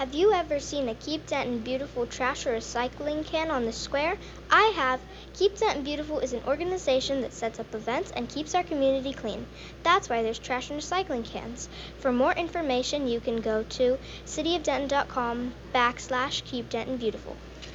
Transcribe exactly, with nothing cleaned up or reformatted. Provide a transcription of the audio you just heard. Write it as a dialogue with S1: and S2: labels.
S1: Have you ever seen a Keep Denton Beautiful trash or recycling can on the square? I have. Keep Denton Beautiful is an organization that sets up events and keeps our community clean. That's why there's trash and recycling cans. For more information, you can go to cityofdenton.com backslash Keep Denton Beautiful.